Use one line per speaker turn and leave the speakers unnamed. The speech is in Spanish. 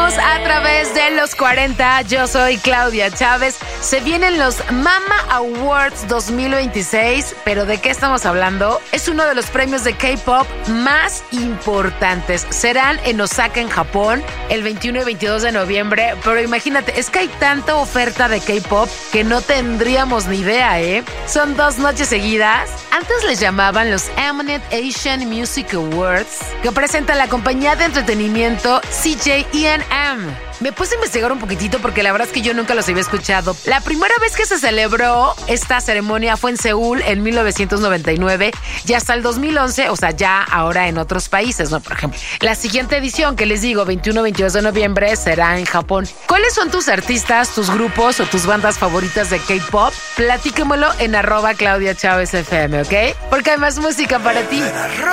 Seguimos a través de los 40. Yo soy Claudia Chávez. Se vienen los Mama Awards 2026. ¿Pero de qué estamos hablando? Es uno de los premios de K-pop más importantes. Serán en Osaka, en Japón, el 21 y 22 de noviembre. Pero imagínate, es que hay tanta oferta de K-pop que no tendríamos ni idea, ¿eh? Son 2 noches seguidas. Antes les llamaban los Eminent Asian Music Awards, que presenta la compañía de entretenimiento CJ ENM. Me puse a investigar un poquitito porque la verdad es que yo nunca los había escuchado. La primera vez que se celebró esta ceremonia fue en Seúl en 1999 y hasta el 2011, o sea, ya ahora en otros países, ¿no? Por ejemplo, la siguiente edición que les digo, 21-22 de noviembre, será en Japón. ¿Cuáles son tus artistas, tus grupos o tus bandas favoritas de K-pop? Platíquemelo en @Claudia Chávez FM, ¿ok? Porque hay más música para ti.